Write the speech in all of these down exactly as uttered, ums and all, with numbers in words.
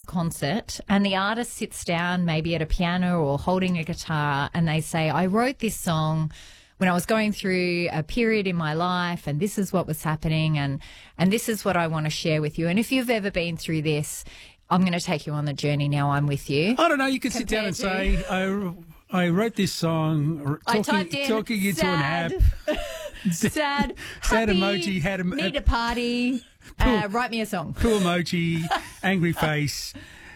concert and the artist sits down maybe at a piano or holding a guitar and they say, I wrote this song when I was going through a period in my life and this is what was happening and, and this is what I want to share with you. And if you've ever been through this, I'm going to take you on the journey now. I'm with you. I don't know. You could sit down and to... say, I, I wrote this song talking, I typed in talking into sad, an app. Sad, sad happy, emoji. Had a, need a party. Cool. Uh, write me a song. Cool emoji, angry face,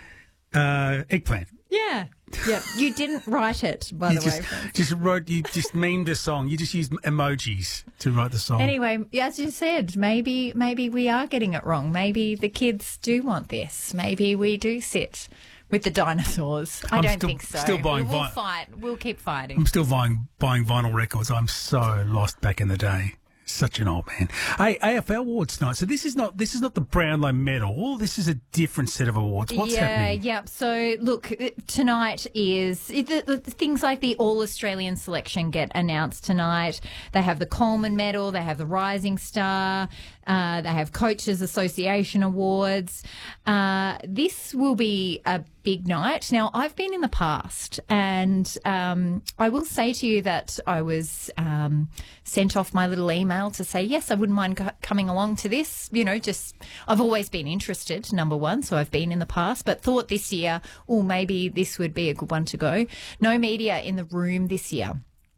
uh, eggplant. Yeah. Yeah. You didn't write it, by You the just, way. Friends. just wrote, you just memed a song. You just used emojis to write the song. Anyway, as you said, maybe maybe we are getting it wrong. Maybe the kids do want this. Maybe we do sit with the dinosaurs. I I'm don't still- think so. still buying we'll vi- fight. We'll keep fighting. I'm still buying, buying vinyl records. I'm so lost back in the day. Such an old man. Hey, A F L awards tonight. So this is not this is not the Brownlow Medal. This is a different set of awards. What's yeah, happening? Yeah, So, look, tonight is the, the, the things like the All-Australian selection get announced tonight. They have the Coleman Medal. They have the Rising Star. Uh, they have Coaches Association Awards. Uh, this will be a big night. Now, I've been in the past, and um, I will say to you that I was um, sent off my little email to say, yes, I wouldn't mind co- coming along to this. You know, just I've always been interested, number one, so I've been in the past, but thought this year, oh, maybe this would be a good one to go. No media in the room this year.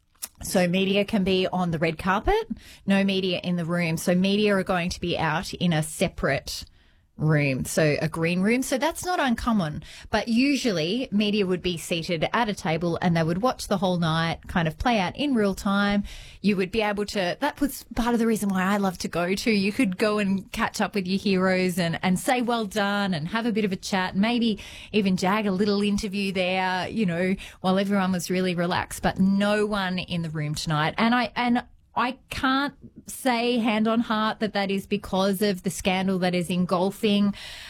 So media can be on the red carpet, no media in the room. So media are going to be out in a separate room, so a green room. So that's not uncommon, but usually media would be seated at a table and they would watch the whole night kind of play out in real time. You would be able to, that was part of the reason why I love to go to. You could go and catch up with your heroes and, and say well done and have a bit of a chat, maybe even jag a little interview there, you know, while everyone was really relaxed, but no one in the room tonight. And I, and I can't say hand on heart that that is because of the scandal that is engulfing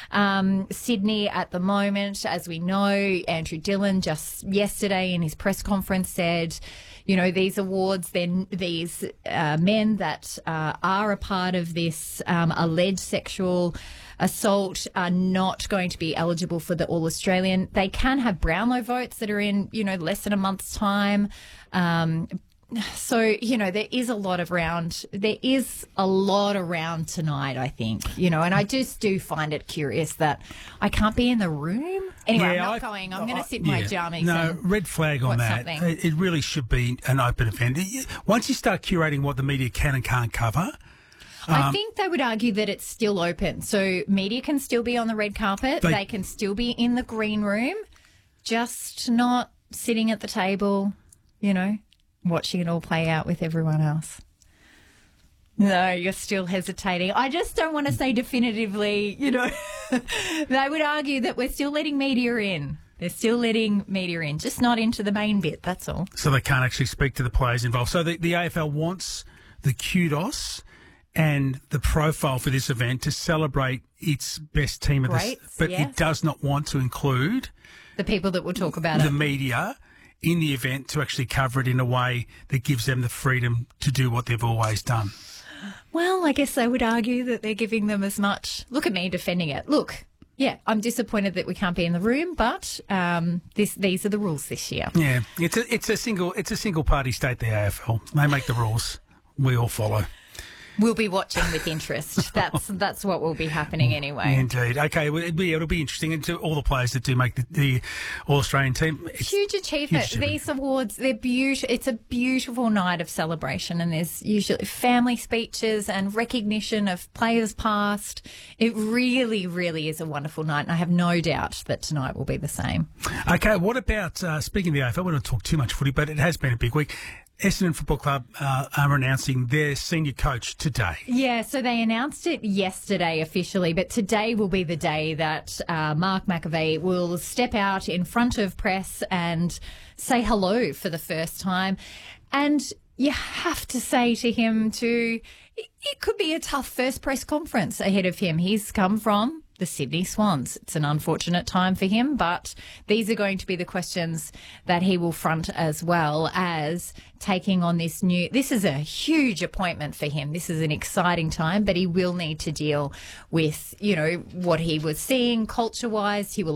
um, Sydney at the moment. As we know, Andrew Dillon just yesterday in his press conference said, you know, these awards, then these uh, men that uh, are a part of this um, alleged sexual assault are not going to be eligible for the All-Australian. They can have Brownlow votes that are in, you know, less than a month's time. Um, So, you know, there is a lot around, there is a lot around tonight, I think, you know, and I just do find it curious that I can't be in the room. Anyway, Yeah, I'm not I- going. I'm going I- to sit in my yeah. jammies. No, and red flag on watch that. something. It, it really should be an open event. Once you start curating what the media can and can't cover, I think they would argue that it's still open. So media can still be on the red carpet. They- They can still be in the green room, just not sitting at the table, you know, watching it all play out with everyone else. No, you're still hesitating. I just don't want to say definitively, you know. They would argue that we're still letting media in. They're still letting media in, just not into the main bit, that's all. so they can't actually speak to the players involved. So the, the A F L wants the kudos and the profile for this event to celebrate its best team of the, Greats, but yes. it does not want to include The people that will talk about the it. media in the event to actually cover it in a way that gives them the freedom to do what they've always done. Well, I guess they would argue that they're giving them as much. Look at me defending it. Look, yeah, I'm disappointed that we can't be in the room, but um, this these are the rules this year. Yeah, it's a it's a single it's a single party state. The A F L, they make the rules. We all follow. We'll be watching with interest. That's that's what will be happening anyway. Indeed. Okay, well, it'll be, it'll be interesting. And to all the players that do make the, the All-Australian team. It's Huge achievement. huge achievement. These awards, they're beautiful. It's a beautiful night of celebration, and there's usually family speeches and recognition of players past. It really, really is a wonderful night, and I have no doubt that tonight will be the same. Okay, what about, uh, speaking of the A F L, we don't talk too much footy, but it has been a big week. Essendon Football Club uh, are announcing their senior coach today. Yeah, so they announced it yesterday officially, but today will be the day that uh, Mark McAvey will step out in front of press and say hello for the first time. And you have to say to him too, it, it could be a tough first press conference ahead of him. He's come from the Sydney Swans. It's an unfortunate time for him, but these are going to be the questions that he will front, as well as taking on this new, this is a huge appointment for him. This is an exciting time, but he will need to deal with, you know, what he was seeing culture-wise. He will